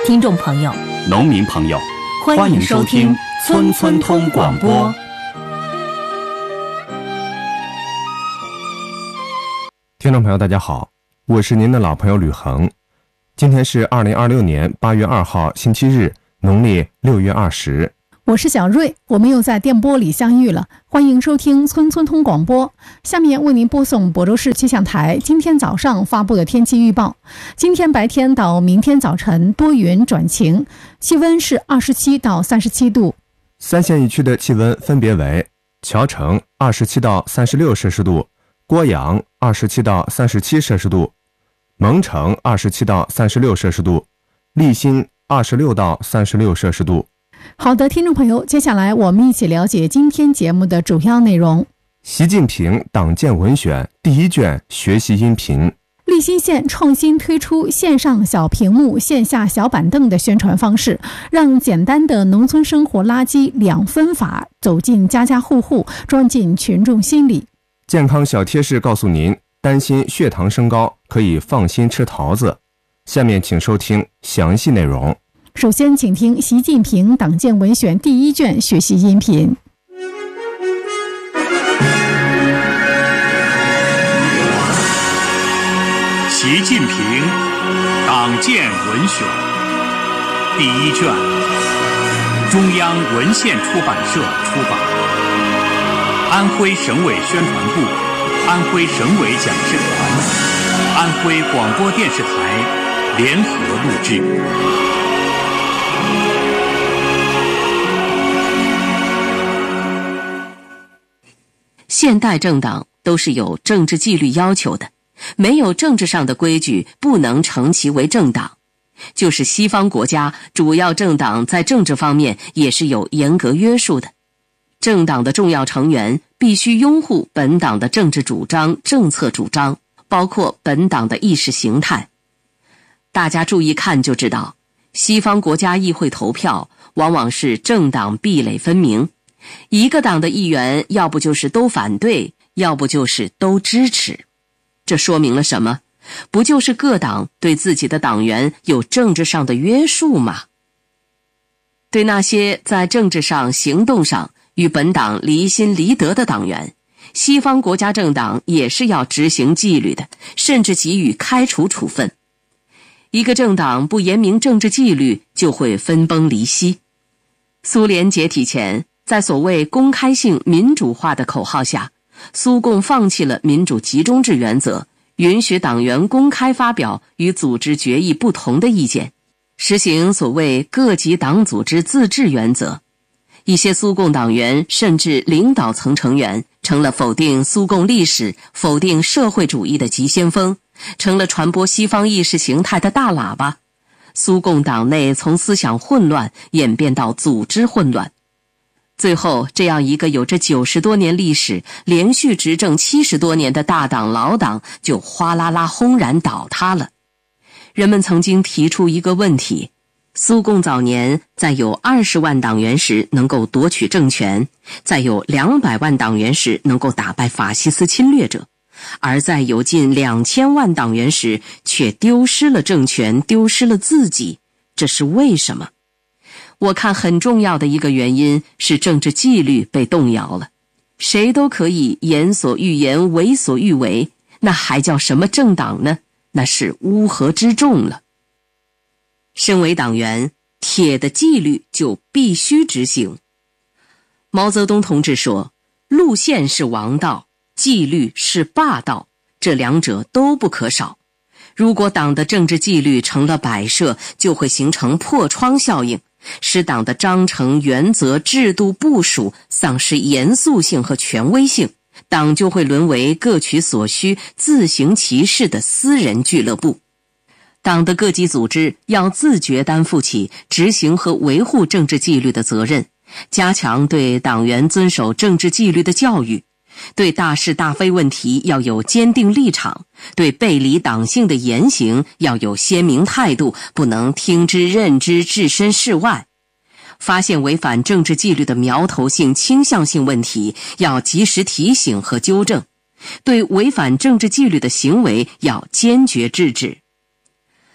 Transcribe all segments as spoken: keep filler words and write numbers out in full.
听众朋友、 农民朋友， 欢迎收听村村通广播。 听众朋友大家好，我是您的老朋友吕恒。今天是二零二六年八月二号星期日，农历六月二十。 我是小瑞，我们又在电波里相遇了，欢迎收听村村通广播。下面为您播送亳州市气象台今天早上发布的天气预报。今天白天到明天早晨多云转晴，气温是二十七到三十七度。 三县一区的气温分别为：谯城二十七到三十六摄氏度，郭阳二十七到三十七摄氏度，蒙城二十七到三十六摄氏度，利辛二十六到三十六摄氏度。 好的，听众朋友，接下来我们一起了解今天节目的主要内容。 习近平党建文选第一卷学习音频。 利辛县创新推出线上小屏幕、线下小板凳的宣传方式，让简单的农村生活垃圾两分法走进家家户户，钻进群众心里。 健康小贴士告诉您，担心血糖升高可以放心吃桃子。下面请收听详细内容。 首先请听习近平党建文选第一卷学习音频。 习近平党建文选第一卷，中央文献出版社出版，安徽省委宣传部、安徽省委讲师团、安徽广播电视台联合录制。 现代政党都是有政治纪律要求的，没有政治上的规矩，不能称其为政党。就是西方国家主要政党在政治方面也是有严格约束的。政党的重要成员必须拥护本党的政治主张、政策主张，包括本党的意识形态。大家注意看就知道，西方国家议会投票往往是政党壁垒分明，一个党的议员要不就是都反对，要不就是都支持。这说明了什么？不就是各党对自己的党员有政治上的约束吗？对那些在政治上、行动上与本党离心离德的党员，西方国家政党也是要执行纪律的，甚至给予开除处分。一个政党不严明政治纪律，就会分崩离析。苏联解体前，在所谓公开性民主化的口号下，苏共放弃了民主集中制原则，允许党员公开发表与组织决议不同的意见，实行所谓各级党组织自治原则。一些苏共党员甚至领导层成员成了否定苏共历史、否定社会主义的急先锋，成了传播西方意识形态的大喇叭。苏共党内从思想混乱演变到组织混乱，最后这样一个有着九十多年历史、连续执政七十多年的大党老党就哗啦啦轰然倒塌了。人们曾经提出一个问题：苏共早年在有二十万党员时能够夺取政权，在有两百万党员时能够打败法西斯侵略者，而在有近两千万党员时却丢失了政权，丢失了自己，这是为什么？我看很重要的一个原因是政治纪律被动摇了。谁都可以言所欲言，为所欲为，那还叫什么政党呢？那是乌合之众了。身为党员，铁的纪律就必须执行。毛泽东同志说，路线是王道，纪律是霸道，这两者都不可少。如果党的政治纪律成了摆设，就会形成破窗效应，使党的章程、原则、制度部署丧失严肃性和权威性，党就会沦为各取所需、自行其事的私人俱乐部。党的各级组织要自觉担负起执行和维护政治纪律的责任，加强对党员遵守政治纪律的教育，对大是大非问题要有坚定立场，对背离党性的言行要有鲜明态度，不能听之任之，置身事外。发现违反政治纪律的苗头性、倾向性问题，要及时提醒和纠正，对违反政治纪律的行为要坚决制止。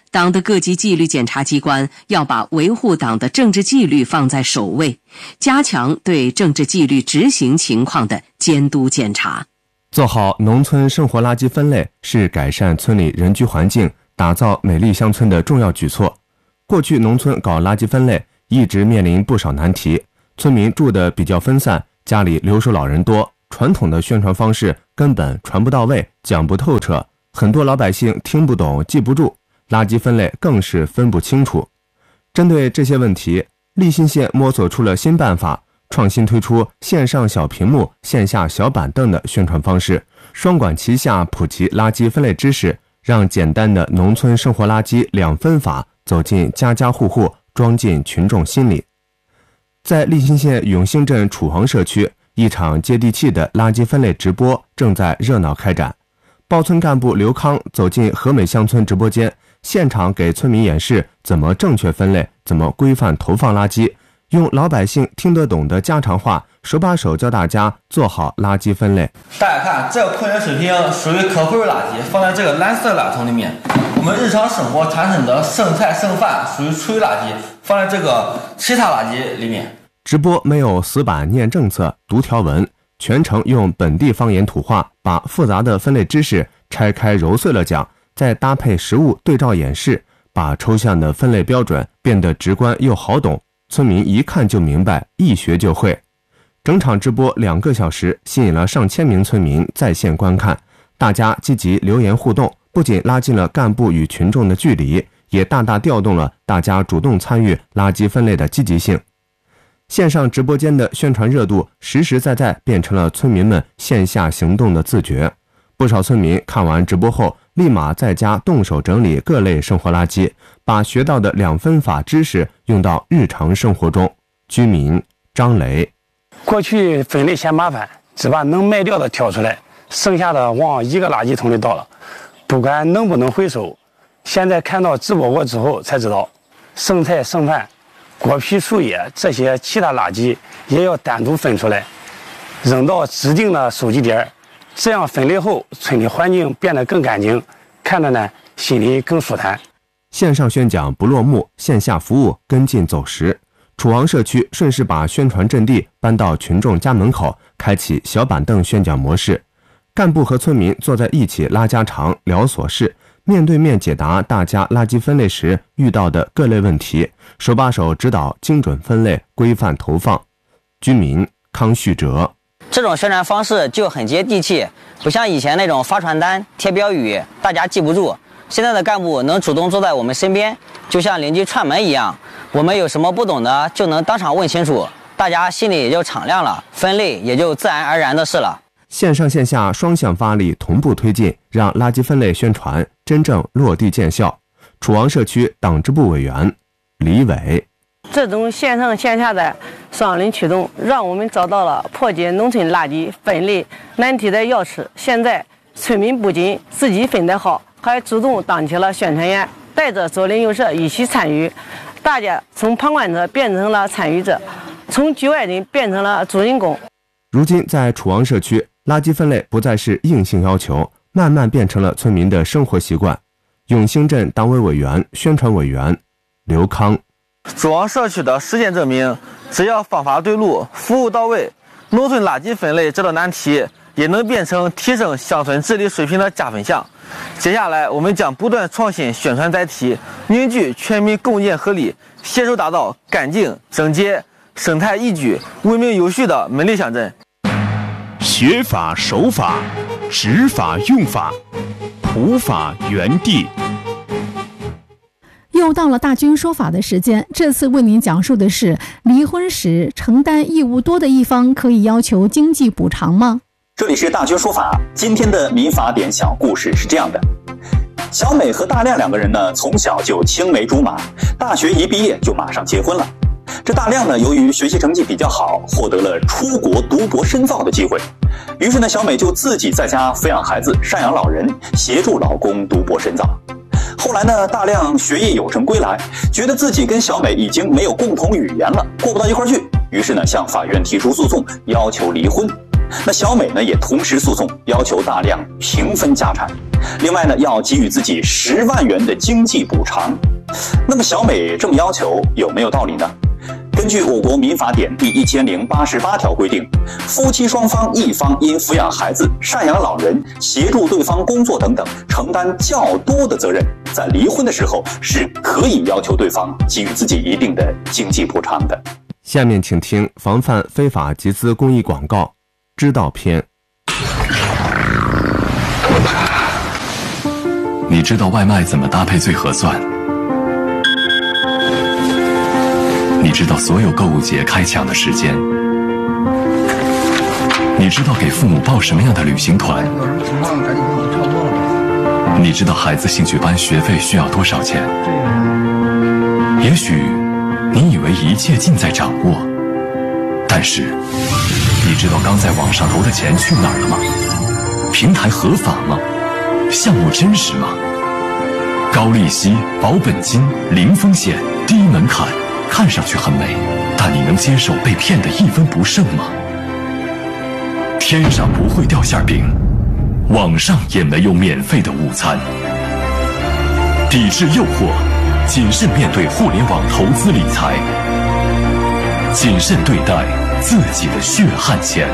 党的各级纪律检查机关要把维护党的政治纪律放在首位，加强对政治纪律执行情况的监督检查。 做好农村生活垃圾分类是改善村里人居环境、打造美丽乡村的重要举措。过去农村搞垃圾分类一直面临不少难题，村民住得比较分散，家里留守老人多，传统的宣传方式根本传不到位，讲不透彻，很多老百姓听不懂记不住，垃圾分类更是分不清楚。针对这些问题，利辛县摸索出了新办法，创新推出线上小屏幕、线下小板凳的宣传方式，双管齐下普及垃圾分类知识，让简单的农村生活垃圾两分法走进家家户户，装进群众心里。在利辛县永兴镇楚黄社区，一场接地气的垃圾分类直播正在热闹开展。报村干部刘康走进和美乡村直播间，现场给村民演示怎么正确分类，怎么规范投放垃圾，用老百姓听得懂的家常话，手把手教大家做好垃圾分类。 大家看，这个矿泉水瓶属于可回收垃圾，放在这个蓝色垃桶里面。我们日常生活产生的剩菜剩饭属于厨余垃圾，放在这个其他垃圾里面。 直播没有死板念政策、读条文，全程用本地方言土话，把复杂的分类知识拆开揉碎了讲，再搭配实物对照演示，把抽象的分类标准变得直观又好懂，村民一看就明白，一学就会。整场直播两个小时，吸引了上千名村民在线观看，大家积极留言互动，不仅拉近了干部与群众的距离，也大大调动了大家主动参与垃圾分类的积极性。线上直播间的宣传热度实实在在变成了村民们线下行动的自觉。不少村民看完直播后，立马在家动手整理各类生活垃圾，把学到的两分法知识用到日常生活中。居民张雷： 过去分类嫌麻烦，只把能卖掉的挑出来，剩下的往一个垃圾桶里倒了，不管能不能回收。现在看到直播过之后才知道，剩菜剩饭、果皮树叶这些其他垃圾也要单独分出来，扔到指定的收集点，这样分类后，村里环境变得更干净，看着呢心里更舒坦。 线上宣讲不落幕，线下服务跟进走实。楚黄社区顺势把宣传阵地搬到群众家门口，开启小板凳宣讲模式，干部和村民坐在一起拉家常、聊琐事，面对面解答大家垃圾分类时遇到的各类问题，手把手指导精准分类、规范投放。居民康旭哲： 这种宣传方式就很接地气，不像以前那种发传单、贴标语，大家记不住。现在的干部能主动坐在我们身边，就像邻居串门一样，我们有什么不懂的就能当场问清楚，大家心里也就敞亮了，分类也就自然而然的事了。 线上线下双向发力，同步推进，让垃圾分类宣传真正落地见效。楚王社区党支部委员李伟： 这种线上线下的双轮驱动，让我们找到了破解农村垃圾分类难题的钥匙。现在村民不仅自己分得好，还主动当起了宣传员，带着左邻右舍一起参与，大家从旁观者变成了参与者，从局外人变成了主人公。 如今在楚王社区，垃圾分类不再是硬性要求，慢慢变成了村民的生活习惯。永兴镇党委委员、宣传委员刘康： 楚王社区的实践证明，只要方法对路、服务到位，农村垃圾分类这道难题也能变成提升乡村治理水平的加分项。接下来，我们将不断创新宣传载体，凝聚全民共建合力，携手打造干净、整洁、生态宜居、文明有序的美丽乡镇。 学法守法，执法用法，普法原地。 又到了大军说法的时间，这次为您讲述的是：离婚时承担义务多的一方可以要求经济补偿吗？ 这里是大军说法，今天的民法典小故事是这样的：小美和大亮两个人呢，从小就青梅竹马，大学一毕业就马上结婚了。这大亮呢，由于学习成绩比较好，获得了出国读博深造的机会。于是呢，小美就自己在家抚养孩子、赡养老人，协助老公读博深造。后来呢，大亮学业有成归来，觉得自己跟小美已经没有共同语言了，过不到一块去，于是呢，向法院提出诉讼，要求离婚。 那小美呢也同时诉讼，要求大亮平分家产，另外呢要给予自己十万元的经济补偿。那么小美这么要求有没有道理呢？根据我国民法典第一千零八十八条规定，夫妻双方一方因抚养孩子、赡养老人、协助对方工作等等，承担较多的责任，在离婚的时候是可以要求对方给予自己一定的经济补偿的。 下面请听防范非法集资公益广告知道篇。 你知道外卖怎么搭配最合算？你知道所有购物节开抢的时间？你知道给父母报什么样的旅行团？你知道孩子兴趣班学费需要多少钱？也许你以为一切尽在掌握，但是你知道刚在网上投的钱去哪儿了吗？平台合法吗？项目真实吗？高利息、保本金、零风险、低门槛，看上去很美，但你能接受被骗得一分不剩吗？天上不会掉馅饼，网上也没有免费的午餐。抵制诱惑，谨慎面对互联网投资理财，谨慎对待自己的血汗钱。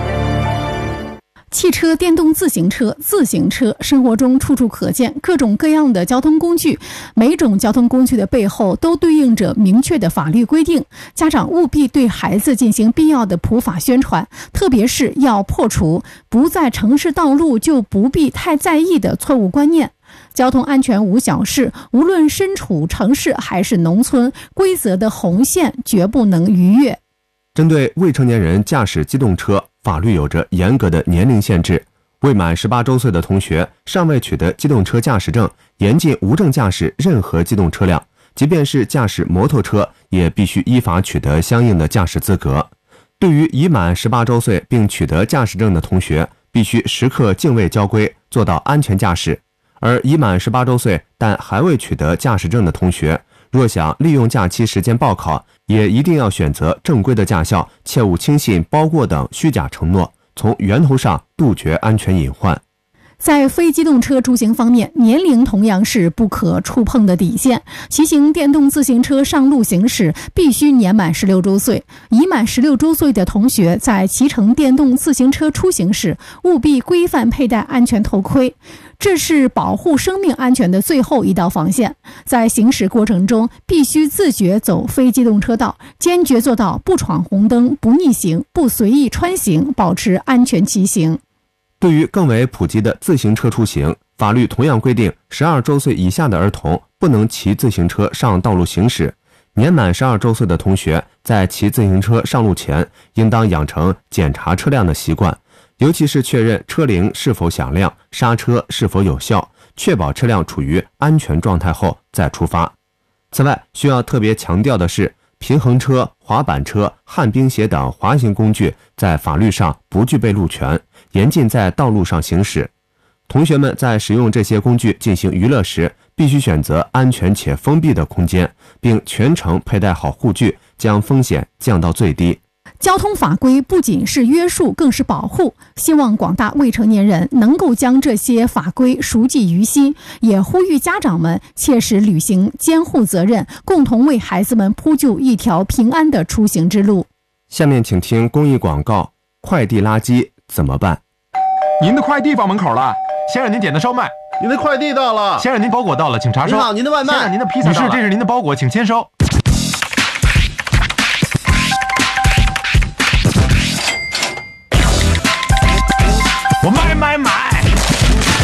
汽车、电动自行车、自行车，生活中处处可见，各种各样的交通工具，每种交通工具的背后都对应着明确的法律规定。家长务必对孩子进行必要的普法宣传，特别是要破除不在城市道路就不必太在意的错误观念。交通安全无小事，无论身处城市还是农村，规则的红线绝不能逾越。 针对未成年人驾驶机动车，法律有着严格的年龄限制。未满十八周岁的同学尚未取得机动车驾驶证，严禁无证驾驶任何机动车辆，即便是驾驶摩托车，也必须依法取得相应的驾驶资格。对于已满十八周岁并取得驾驶证的同学，必须时刻敬畏交规，做到安全驾驶。而已满十八周岁但还未取得驾驶证的同学，若想利用假期时间报考，也一定要选择正规的驾校，切勿轻信包过等虚假承诺，从源头上杜绝安全隐患。 在非机动车出行方面，年龄同样是不可触碰的底线。骑行电动自行车上路行驶必须年满十六周岁。已满十六周岁的同学在骑乘电动自行车出行时，务必规范佩戴安全头盔，这是保护生命安全的最后一道防线。在行驶过程中，必须自觉走非机动车道，坚决做到不闯红灯、不逆行、不随意穿行，保持安全骑行。 对于更为普及的自行车出行，法律同样规定，十二周岁以下的儿童不能骑自行车上道路行驶。年满十二周岁的同学在骑自行车上路前，应当养成检查车辆的习惯，尤其是确认车铃是否响亮、刹车是否有效，确保车辆处于安全状态后再出发。此外，需要特别强调的是，平衡车、滑板车、旱冰鞋等滑行工具在法律上不具备路权，严禁在道路上行驶。同学们在使用这些工具进行娱乐时，必须选择安全且封闭的空间，并全程佩戴好护具，将风险降到最低。 交通法规不仅是约束，更是保护。希望广大未成年人能够将这些法规熟记于心，也呼吁家长们切实履行监护责任，共同为孩子们铺就一条平安的出行之路。 下面请听公益广告：快递垃圾怎么办？ 您的快递放门口了，先生您点的烧麦。 您的快递到了， 先生您包裹到了，请查收。 您好，您的外卖。 先生您的披萨到了。女士，这是您的包裹，请签收。我买买买